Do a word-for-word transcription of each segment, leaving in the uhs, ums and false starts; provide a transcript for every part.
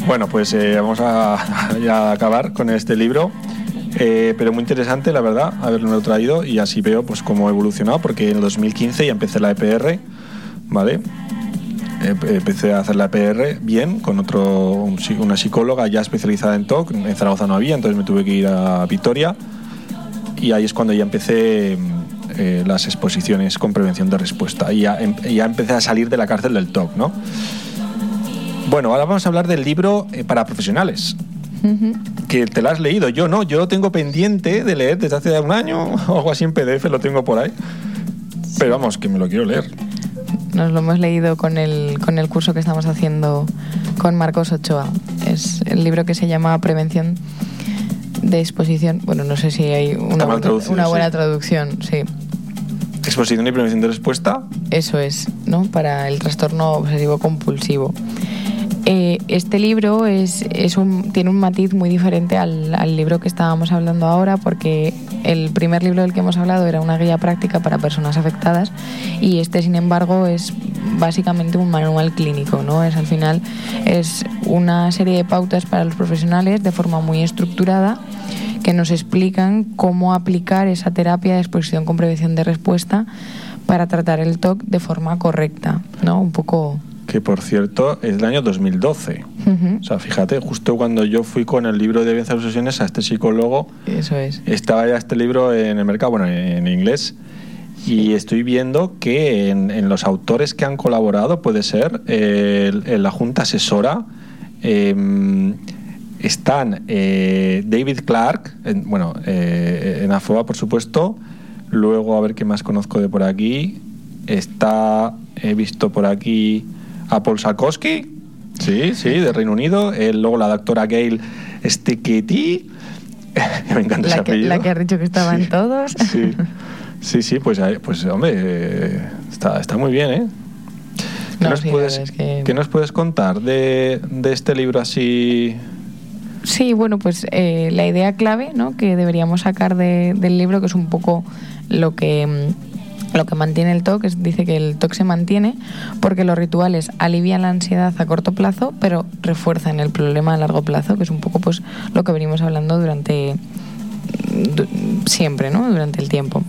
Bueno, pues eh, vamos a, a acabar con este libro, eh, pero muy interesante, la verdad, haberlo traído, y así veo pues cómo ha evolucionado, porque en el dos mil quince ya empecé la E P R, ¿vale? Empecé a hacer la E P R bien, con otro, una psicóloga ya especializada en T O C. En Zaragoza no había, entonces me tuve que ir a Vitoria, y ahí es cuando ya empecé eh, las exposiciones con prevención de respuesta, y ya, ya empecé a salir de la cárcel del T O C, ¿no? Bueno, ahora vamos a hablar del libro eh, para profesionales, uh-huh. que te lo has leído. Yo no, yo lo tengo pendiente de leer desde hace un año o algo así en P D F, lo tengo por ahí, sí. Pero vamos, que me lo quiero leer. Nos lo hemos leído con el, con el curso que estamos haciendo con Marcos Ochoa. Es el libro que se llama Prevención de Exposición. Bueno, no sé si hay una, buena, una buena sí. traducción, sí. Exposición y prevención de respuesta. Eso es, ¿no? Para el trastorno obsesivo compulsivo. Eh, este libro es, es un, tiene un matiz muy diferente al, al libro que estábamos hablando ahora, porque el primer libro del que hemos hablado era una guía práctica para personas afectadas, y este, sin embargo, es básicamente un manual clínico, ¿no? Es, al final es una serie de pautas para los profesionales de forma muy estructurada, que nos explican cómo aplicar esa terapia de exposición con prevención de respuesta para tratar el T O C de forma correcta, ¿no? Un poco... Que, por cierto, es del año dos mil doce. Uh-huh. O sea, fíjate, justo cuando yo fui con el libro de Vencer Obsesiones a este psicólogo, eso es. Estaba ya este libro en el mercado, bueno, en inglés, sí. Y estoy viendo que en, en los autores que han colaborado, puede ser, eh, en la Junta Asesora, eh, están eh, David Clark, en, bueno, eh, en AFOA, por supuesto, luego a ver qué más conozco de por aquí, está, he visto por aquí... a Paul Sakowski, sí, sí, de Reino Unido, eh, luego la doctora Gail Stiketty, me encanta la ese que, apellido. La que has dicho que estaban sí, todos. Sí, sí, sí, pues, pues hombre, eh, está, está muy bien, ¿eh? ¿Qué, no, nos, sí, puedes, es que... ¿qué nos puedes contar de, de este libro así? Sí, bueno, pues eh, la idea clave, ¿no?, que deberíamos sacar de, del libro, que es un poco lo que... Lo que mantiene el T O C, es, dice que el T O C se mantiene porque los rituales alivian la ansiedad a corto plazo, pero refuerzan el problema a largo plazo, que es un poco pues lo que venimos hablando durante du, siempre, ¿no?, durante el tiempo.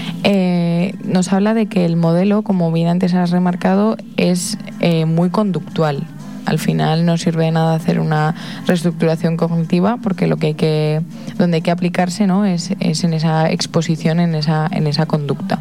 Eh, nos habla de que el modelo, como bien antes has remarcado, es eh, muy conductual. Al final no sirve de nada hacer una reestructuración cognitiva, porque lo que hay que, donde hay que aplicarse, ¿no?, es, es en esa exposición, en esa, en esa conducta.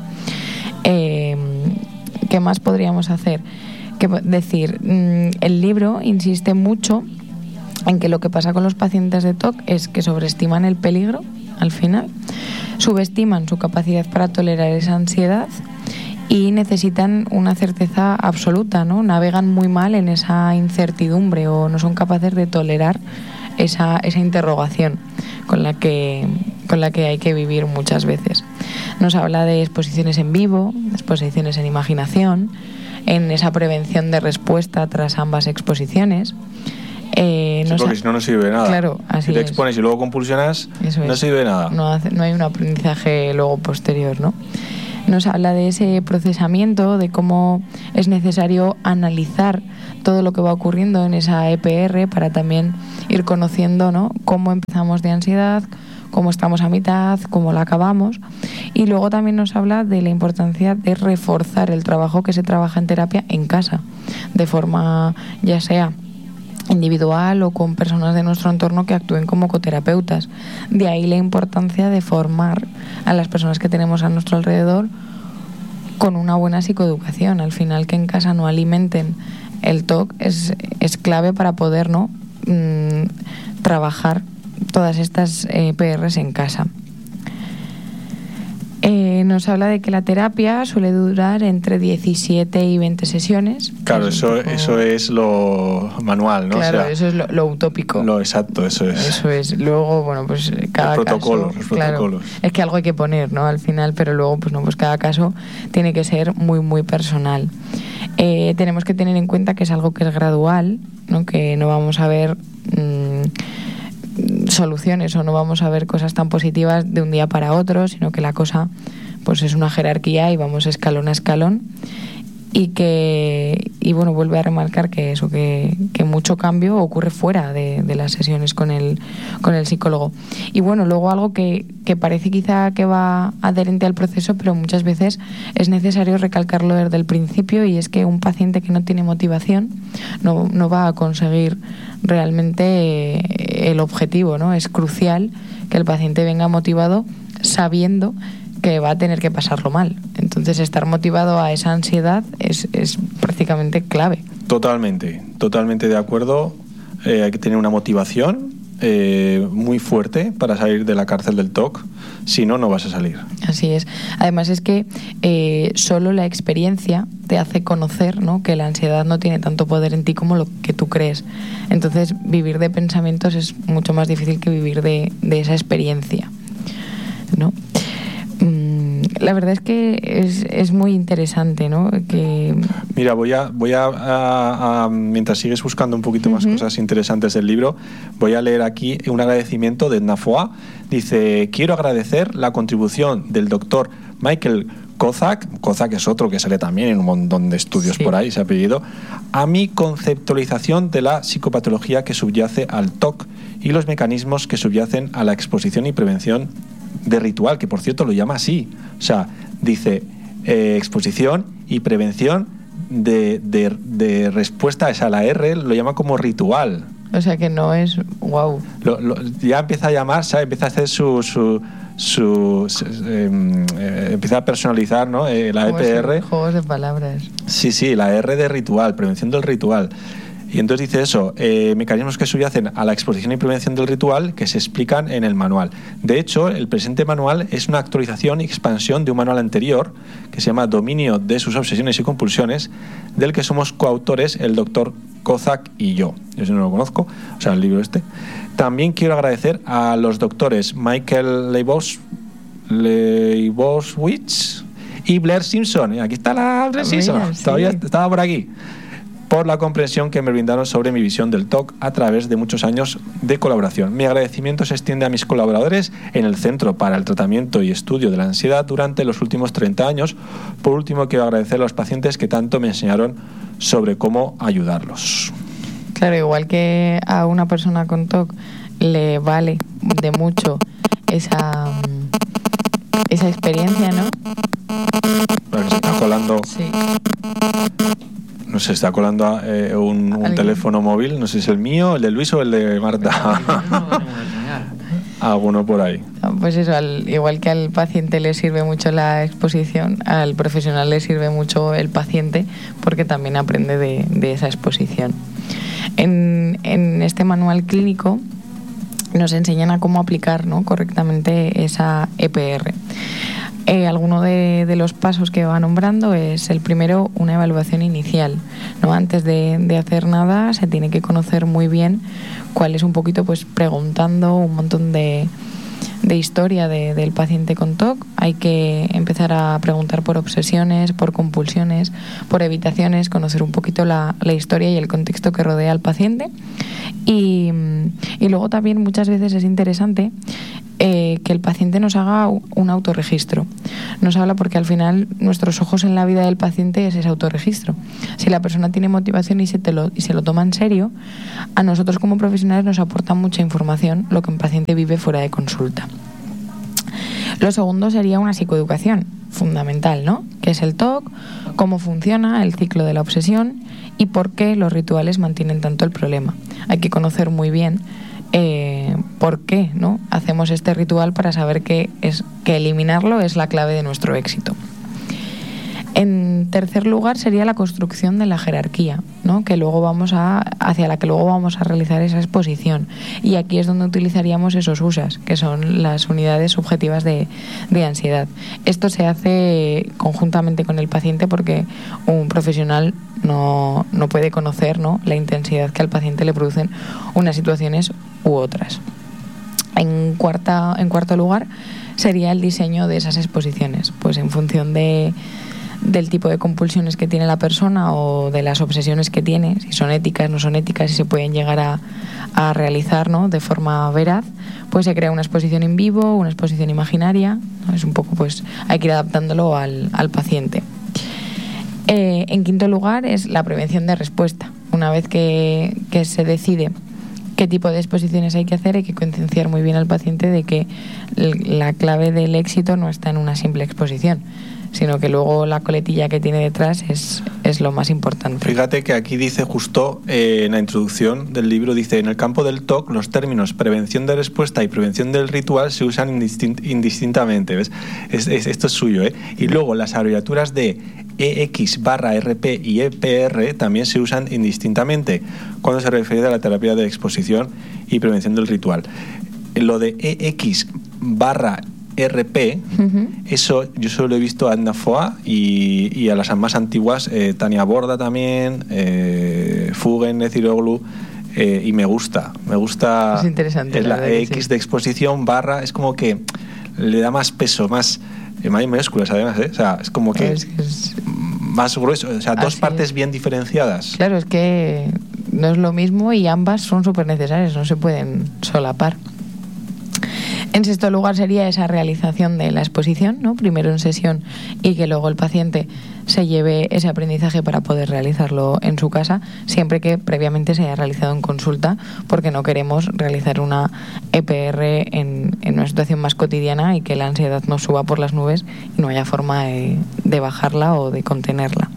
Eh, ¿Qué más podríamos hacer? Que decir, el libro insiste mucho en que lo que pasa con los pacientes de T O C es que sobreestiman el peligro, al final, subestiman su capacidad para tolerar esa ansiedad y necesitan una certeza absoluta, ¿no? Navegan muy mal en esa incertidumbre o no son capaces de tolerar esa, esa interrogación con la que, con la que hay que vivir muchas veces. Nos habla de exposiciones en vivo, exposiciones en imaginación, en esa prevención de respuesta tras ambas exposiciones. Eh, sí, no porque sa- si no, no sirve de nada. Claro, así si te es. expones y luego compulsionas, Eso no es. sirve de nada. No, hace, no hay un aprendizaje luego posterior, ¿no? Nos habla de ese procesamiento, de cómo es necesario analizar todo lo que va ocurriendo en esa E P R para también ir conociendo, ¿no?, cómo empezamos de ansiedad, cómo estamos a mitad, cómo la acabamos. Y luego también nos habla de la importancia de reforzar el trabajo que se trabaja en terapia en casa, de forma ya sea individual o con personas de nuestro entorno que actúen como coterapeutas. De ahí la importancia de formar a las personas que tenemos a nuestro alrededor con una buena psicoeducación. Al final, que en casa no alimenten el T O C es, es clave para poder, ¿no?, mmm, trabajar todas estas eh, P Rs en casa. Eh, nos habla de que la terapia suele durar entre diecisiete y veinte sesiones. Claro, eso, poco... eso es lo manual, ¿no? Claro, o sea, eso es lo, lo utópico. Lo exacto, eso es. Eso es. Luego, bueno, pues cada los protocolos, caso... Los protocolos. Claro, es que algo hay que poner, ¿no?, al final, pero luego, pues no, pues cada caso tiene que ser muy, muy personal. Eh, tenemos que tener en cuenta que es algo que es gradual, ¿no?, que no vamos a ver... Mmm, soluciones o no vamos a ver cosas tan positivas de un día para otro, sino que la cosa pues es una jerarquía y vamos escalón a escalón. y que y bueno vuelve a remarcar que eso que, que mucho cambio ocurre fuera de, de las sesiones con el con el psicólogo. Y bueno, luego algo que, que parece quizá que va adherente al proceso, pero muchas veces es necesario recalcarlo desde el principio, y es que un paciente que no tiene motivación no, no va a conseguir realmente el objetivo, ¿no? Es crucial que el paciente venga motivado sabiendo que va a tener que pasarlo mal. Entonces, estar motivado a esa ansiedad es, es prácticamente clave. Totalmente, totalmente de acuerdo. Eh, hay que tener una motivación eh, muy fuerte para salir de la cárcel del T O C. Si no, no vas a salir. Así es. Además es que eh, solo la experiencia te hace conocer, ¿no?, que la ansiedad no tiene tanto poder en ti como lo que tú crees. Entonces, vivir de pensamientos es mucho más difícil que vivir de, de esa experiencia, ¿no? La verdad es que es, es muy interesante, ¿no? Que... Mira, voy a, voy a, a, a mientras sigues buscando un poquito más uh-huh. cosas interesantes del libro, voy a leer aquí un agradecimiento de Edna Foa. Dice: quiero agradecer la contribución del doctor Michael Kozak, Kozak es otro que sale también en un montón de estudios sí. por ahí, ese apellido, a mi conceptualización de la psicopatología que subyace al T O C y los mecanismos que subyacen a la exposición y prevención de ritual, que por cierto lo llama así. O sea, dice eh, exposición y prevención de, de, de respuesta, esa la R lo llama como ritual. O sea que no es wow. Lo, lo, ya empieza a llamar, ¿sabes? Empieza a hacer su su, su, su eh, eh, empieza a personalizar, ¿no? Eh, la E P R. Juegos de palabras. Sí, sí, la R de ritual, prevención del ritual. Y entonces dice eso, eh, mecanismos que subyacen a la exposición y prevención del ritual que se explican en el manual. De hecho, el presente manual es una actualización y expansión de un manual anterior que se llama Dominio de sus obsesiones y compulsiones, del que somos coautores el doctor Kozak y yo. Yo sí no lo conozco, o sea, el libro este. También quiero agradecer a los doctores Michael Leibos, Leibowitz y Blair Simpson. Aquí está la Blair Simpson, Mira, sí. todavía estaba por aquí. Por la comprensión que me brindaron sobre mi visión del T O C a través de muchos años de colaboración. Mi agradecimiento se extiende a mis colaboradores en el Centro para el Tratamiento y Estudio de la Ansiedad durante los últimos treinta años. Por último, quiero agradecer a los pacientes que tanto me enseñaron sobre cómo ayudarlos. Claro, igual que a una persona con T O C le vale de mucho esa, esa experiencia, ¿no? Bueno, se está colando... Sí. No sé, está colando eh, un, un teléfono móvil, no sé si es el mío, el de Luis o el de Marta. Alguno por ahí. Pues eso, al, igual que al paciente le sirve mucho la exposición, al profesional le sirve mucho el paciente, porque también aprende de, de esa exposición. En, en este manual clínico nos enseñan a cómo aplicar, ¿no?, correctamente esa E P R. Eh, alguno de, de los pasos que va nombrando es el primero, una evaluación inicial, ¿no? Antes de, de hacer nada se tiene que conocer muy bien cuál es, un poquito pues preguntando un montón de, de historia de, del paciente con T O C. Hay que empezar a preguntar por obsesiones, por compulsiones, por evitaciones, conocer un poquito la, la historia y el contexto que rodea al paciente. Y, y luego también muchas veces es interesante eh, que el paciente nos haga un autorregistro. Nos habla porque al final nuestros ojos en la vida del paciente es ese autorregistro. Si la persona tiene motivación y se, te lo, y se lo toma en serio, a nosotros como profesionales nos aporta mucha información lo que un paciente vive fuera de consulta. Lo segundo sería una psicoeducación fundamental, ¿no? ¿Qué es el T O C? ¿Cómo funciona el ciclo de la obsesión? ¿Y por qué los rituales mantienen tanto el problema? Hay que conocer muy bien eh, por qué, ¿no?, hacemos este ritual, para saber que, es, que eliminarlo es la clave de nuestro éxito. En tercer lugar sería la construcción de la jerarquía, ¿no?, que luego vamos a, hacia la que luego vamos a realizar esa exposición. Y aquí es donde utilizaríamos esos U S As, que son las unidades subjetivas de, de ansiedad. Esto se hace conjuntamente con el paciente, porque un profesional no, no puede conocer, ¿no?, la intensidad que al paciente le producen unas situaciones u otras. En, cuarta, en cuarto lugar sería el diseño de esas exposiciones, pues en función de del tipo de compulsiones que tiene la persona o de las obsesiones que tiene, si son éticas, no son éticas, si se pueden llegar a, a realizar, ¿no?, de forma veraz, pues se crea una exposición en vivo, una exposición imaginaria, ¿no? Es un poco, pues hay que ir adaptándolo al, al paciente. Eh, en quinto lugar es la prevención de respuesta. Una vez que, que se decide qué tipo de exposiciones hay que hacer, hay que concienciar muy bien al paciente de que la clave del éxito no está en una simple exposición, sino que luego la coletilla que tiene detrás es, es lo más importante. Fíjate que aquí dice justo eh, en la introducción del libro, dice: en el campo del T O C los términos prevención de respuesta y prevención del ritual se usan indistint- indistintamente, ¿ves? Es, es, esto es suyo, ¿eh? Y luego las abreviaturas de E X barra R P y E P R también se usan indistintamente cuando se refiere a la terapia de exposición y prevención del ritual. Lo de E X barra R P, uh-huh. Eso yo solo he visto a Edna Foa y, y a las más antiguas, eh, Tania Borda también, eh, Fugen, Neziroglu, eh, y me gusta, me gusta. Es interesante. Es la, la E X sí. De exposición barra, es como que le da más peso, más, eh, más mayúsculas además, ¿eh? O sea, es como que, es que es... más grueso, o sea, dos Así partes es. Bien diferenciadas. Claro, es que no es lo mismo y ambas son súper necesarias, no se pueden solapar. En sexto lugar sería esa realización de la exposición, ¿no? Primero en sesión y que luego el paciente se lleve ese aprendizaje para poder realizarlo en su casa, siempre que previamente se haya realizado en consulta, porque no queremos realizar una E P R en, en una situación más cotidiana y que la ansiedad nos suba por las nubes y no haya forma de, de bajarla o de contenerla.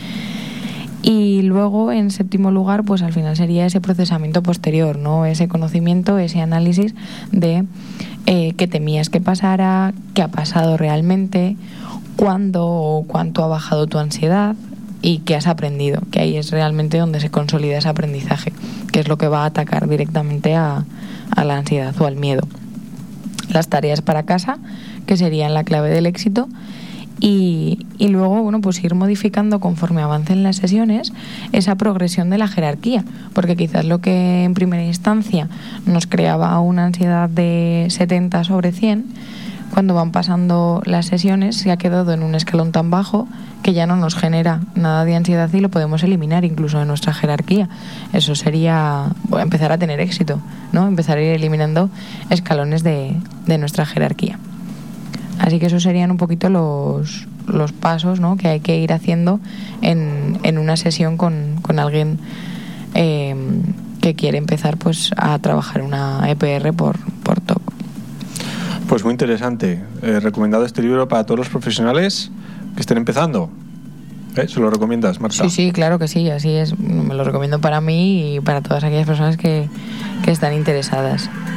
Y luego, en séptimo lugar, pues al final sería ese procesamiento posterior, ¿no? Ese conocimiento, ese análisis de eh, qué temías que pasara, qué ha pasado realmente, cuándo o cuánto ha bajado tu ansiedad y qué has aprendido, que ahí es realmente donde se consolida ese aprendizaje, que es lo que va a atacar directamente a, a la ansiedad o al miedo. Las tareas para casa, que serían la clave del éxito. Y, y luego, bueno, pues ir modificando conforme avancen las sesiones esa progresión de la jerarquía, porque quizás lo que en primera instancia nos creaba una ansiedad de setenta sobre cien, cuando van pasando las sesiones se ha quedado en un escalón tan bajo que ya no nos genera nada de ansiedad y lo podemos eliminar incluso de nuestra jerarquía. Eso sería, bueno, empezar a tener éxito, ¿no? Empezar a ir eliminando escalones de, de nuestra jerarquía. Así que esos serían un poquito los, los pasos, ¿no?, que hay que ir haciendo en, en una sesión con, con alguien eh, que quiere empezar pues a trabajar una E P R por, por T O C. Pues muy interesante. Eh, recomendado este libro para todos los profesionales que estén empezando. ¿Eh? ¿Se lo recomiendas, Marta? Sí, sí, claro que sí. Así es. Me lo recomiendo para mí y para todas aquellas personas que, que están interesadas.